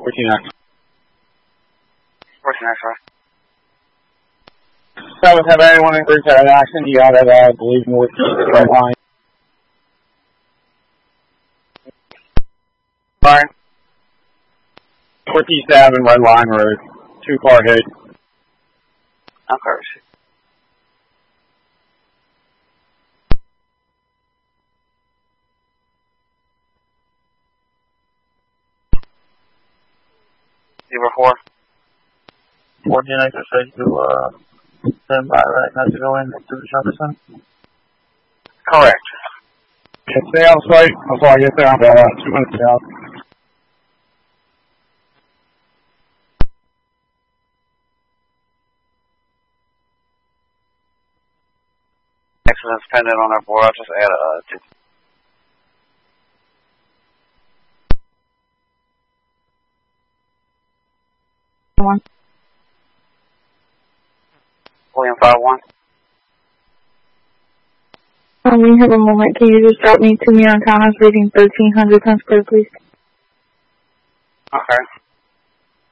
14X. 14X, right? 7th, have anyone in group had an accident? You got it, I believe, northeast red line. Fine. Northeast Ave and Red Line Road. 2-car hit. Okay. Zero 4. 14X is safe to stand by right now to go in to the shopping center? Correct. Stay on site until I get there. I'm about 2 minutes out. Accidents pending on our board. I'll just add a 1. William 5-1. We have a moment. Can you just drop me to me on Townhouse reading 1300 times clear, please? Okay.